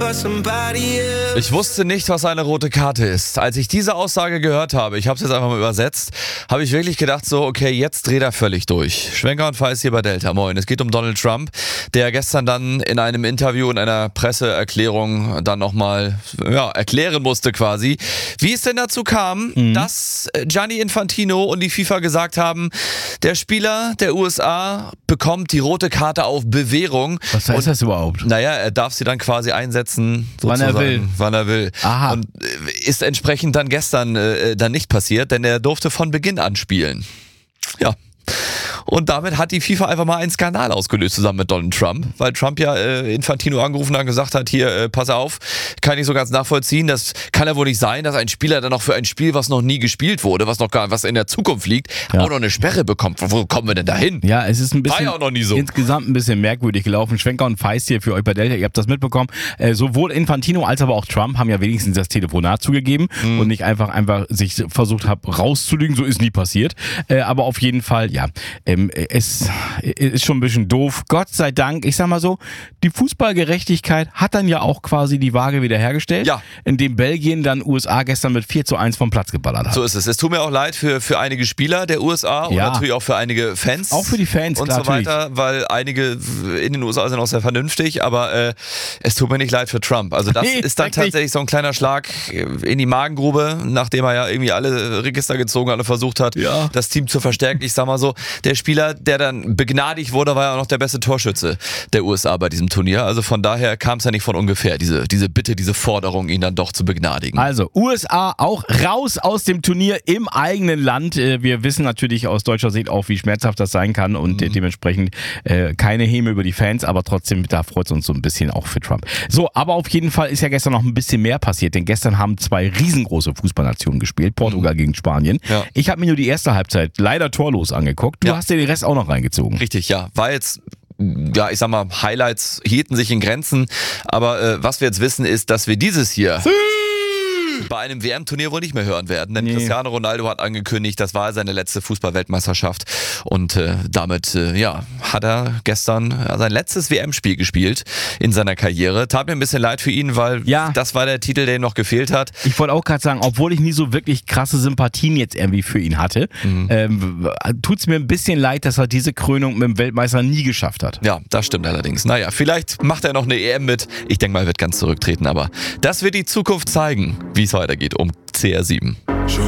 Ich wusste nicht, was eine rote Karte ist. Als ich diese Aussage gehört habe, ich habe es jetzt einfach mal übersetzt, habe ich wirklich gedacht so, okay, jetzt dreht er völlig durch. Schwenker und Feist hier bei Delta. Moin. Es geht um Donald Trump, der gestern dann in einem Interview, in einer Presseerklärung dann nochmal erklären musste quasi, wie es denn dazu kam, dass Gianni Infantino und die FIFA gesagt haben, der Spieler der USA bekommt die rote Karte auf Bewährung. Was heißt das überhaupt? Naja, er darf sie dann quasi einsetzen, sozusagen, wann er will. Aha. Und ist entsprechend dann gestern dann nicht passiert, denn er durfte von Beginn an spielen. Ja. Und damit hat die FIFA einfach mal einen Skandal ausgelöst zusammen mit Donald Trump, weil Trump ja Infantino angerufen hat und gesagt hat, hier, pass auf, kann ich so ganz nachvollziehen, das kann ja wohl nicht sein, dass ein Spieler dann noch für ein Spiel, was noch nie gespielt wurde, was in der Zukunft liegt, auch noch eine Sperre bekommt. Wo kommen wir denn da hin? Ja, es ist ein bisschen, war ja auch noch nie so. Insgesamt ein bisschen merkwürdig gelaufen. Schwenker und Feist hier für euch bei Delta, ihr habt das mitbekommen. Sowohl Infantino als aber auch Trump haben ja wenigstens das Telefonat zugegeben und nicht einfach sich versucht rauszulügen, so ist nie passiert. Aber auf jeden Fall, ja, es ist schon ein bisschen doof. Gott sei Dank, ich sag mal so, die Fußballgerechtigkeit hat dann ja auch quasi die Waage wiederhergestellt, indem Belgien dann USA gestern mit 4:1 vom Platz geballert hat. So ist es. Es tut mir auch leid für einige Spieler der USA und natürlich auch für einige Fans. Auch für die Fans, und klar, so weiter, weil einige in den USA sind auch sehr vernünftig, aber es tut mir nicht leid für Trump. Also das ist dann tatsächlich so ein kleiner Schlag in die Magengrube, nachdem er ja irgendwie alle Register gezogen hat und versucht hat, das Team zu verstärken. Ich sag mal so, der Spieler, der dann begnadigt wurde, war ja auch noch der beste Torschütze der USA bei diesem Turnier. Also von daher kam es ja nicht von ungefähr, diese Bitte, diese Forderung, ihn dann doch zu begnadigen. Also USA auch raus aus dem Turnier im eigenen Land. Wir wissen natürlich aus deutscher Sicht auch, wie schmerzhaft das sein kann und dementsprechend keine Häme über die Fans, aber trotzdem, da freut es uns so ein bisschen auch für Trump. So, aber auf jeden Fall ist ja gestern noch ein bisschen mehr passiert, denn gestern haben 2 riesengroße Fußballnationen gespielt, Portugal gegen Spanien. Ja. Ich habe mir nur die erste Halbzeit leider torlos angeguckt. Du hast dir den Rest auch noch reingezogen. Richtig, ja. War jetzt, ich sag mal, Highlights hielten sich in Grenzen. Aber was wir jetzt wissen, ist, dass wir dieses hier bei einem WM-Turnier wohl nicht mehr hören werden. Denn Cristiano Ronaldo hat angekündigt, das war seine letzte Fußball-Weltmeisterschaft. Und damit hat er gestern sein letztes WM-Spiel gespielt in seiner Karriere. Tat mir ein bisschen leid für ihn, weil das war der Titel, der ihm noch gefehlt hat. Ich wollte auch gerade sagen, obwohl ich nie so wirklich krasse Sympathien jetzt irgendwie für ihn hatte, tut es mir ein bisschen leid, dass er diese Krönung mit dem Weltmeister nie geschafft hat. Ja, das stimmt allerdings. Naja, vielleicht macht er noch eine EM mit. Ich denke mal, er wird ganz zurücktreten. Aber das wird die Zukunft zeigen, wie es weitergeht um CR7.